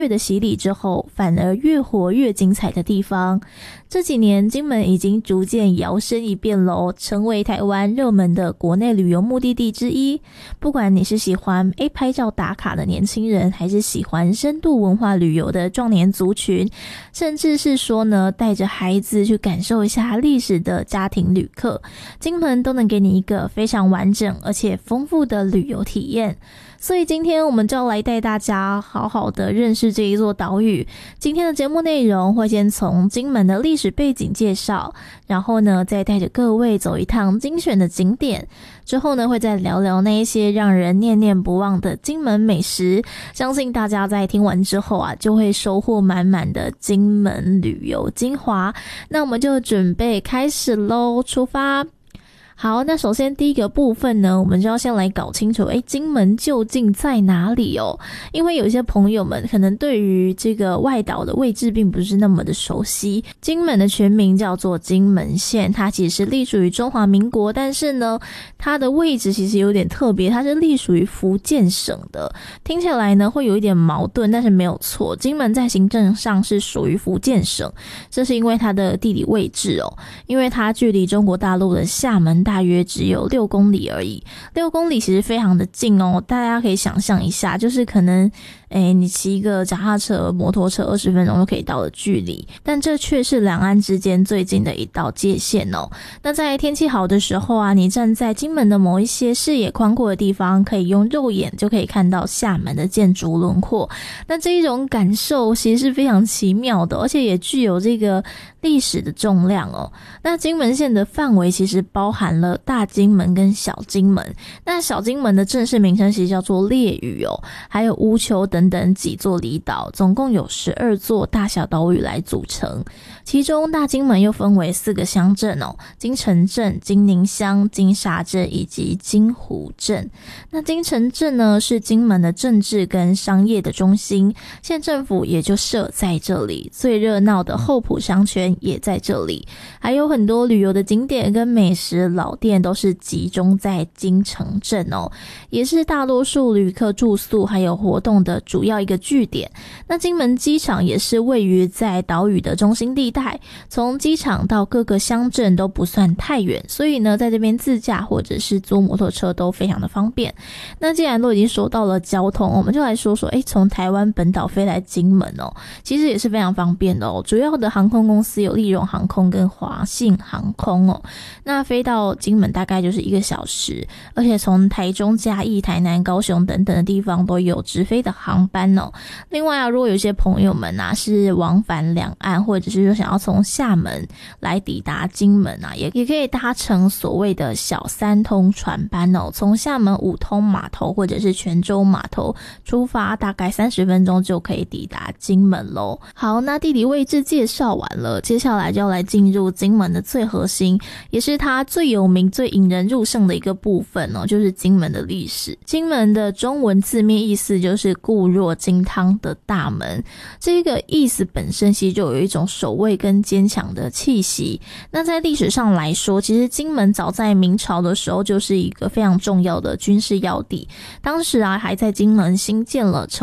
月的洗礼之后，反而越活越精彩的地方。这几年金门已经逐渐摇身一变咯，成为台湾热门的国内旅游目的地之一。不管你是喜欢拍照打卡的年轻人，还是喜欢深度文化旅游的壮年族群，甚至是说呢带着孩子去感受一下历史的家庭旅客，金门都能给你一个非常完整而且丰富的旅游体验。所以今天我们就要来带大家好好的认识这一座岛屿。今天的节目内容会先从金门的历史背景介绍，然后呢再带着各位走一趟精选的景点，之后呢会再聊聊那一些让人念念不忘的金门美食。相信大家在听完之后啊，就会收获满满的金门旅游精华。那我们就准备开始咯，出发。好，那首先第一个部分呢，我们就要先来搞清楚金门究竟在哪里哦。因为有一些朋友们可能对于这个外岛的位置并不是那么的熟悉。金门的全名叫做金门县，它其实是隶属于中华民国，但是呢它的位置其实有点特别，它是隶属于福建省的。听起来呢会有一点矛盾，但是没有错，金门在行政上是属于福建省，这是因为它的地理位置哦，因为它距离中国大陆的厦门大约只有6公里而已，6公里其实非常的近哦，大家可以想象一下，就是可能你骑一个脚踏车摩托车20分钟就可以到的距离，但这却是两岸之间最近的一道界限哦。那在天气好的时候啊，你站在金门的某一些视野宽阔的地方，可以用肉眼就可以看到厦门的建筑轮廓，那这一种感受其实是非常奇妙的，而且也具有这个历史的重量哦。那金门县的范围其实包含了大金门跟小金门，那小金门的正式名称其实叫做烈屿哦，还有乌丘等等几座离岛，总共有12座大小岛屿来组成。其中大金门又分为4个乡镇哦，金城镇、金宁乡、金沙镇以及金湖镇。那金城镇呢是金门的政治跟商业的中心，县政府也就设在这里，最热闹的后埔商圈也在这里，还有很多旅游的景点跟美食老店都是集中在金城镇哦，也是大多数旅客住宿还有活动的主要一个据点。那金门机场也是位于在岛屿的中心地带，从机场到各个乡镇都不算太远，所以呢在这边自驾或者是租摩托车都非常的方便。那既然都已经说到了交通，我们就来说说从台湾本岛飞来金门哦，其实也是非常方便的哦。主要的航空公司有立荣航空跟华信航空哦，那飞到金门大概就是1个小时，而且从台中、嘉义、台南、高雄等等的地方都有直飞的航班哦。另外啊，如果有些朋友们啊是往返两岸，或者是说想要从厦门来抵达金门啊，也可以搭乘所谓的小3通船班哦，从厦门5通码头或者是泉州码头出发，大概30分钟就可以抵达金门咯。好，那地理位置介绍完了，接下来就要来进入金门的最核心，也是它最有名最引人入胜的一个部分哦，就是金门的历史。金门的中文字面意思就是固若金汤的大门，这个意思本身其实就有一种守卫跟坚强的气息。那在历史上来说，其实金门早在明朝的时候就是一个非常重要的军事要地，当时啊还在金门兴建了